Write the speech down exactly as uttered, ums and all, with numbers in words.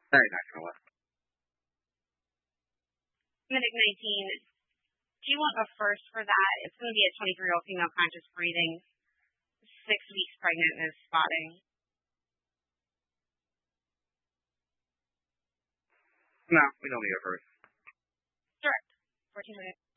Very nice, Noah. Medic nineteen, do you want a first for that? It's going to be a twenty-three-year-old female conscious breathing, six weeks pregnant and is spotting. No, we don't need a first. Direct. fourteen hundred.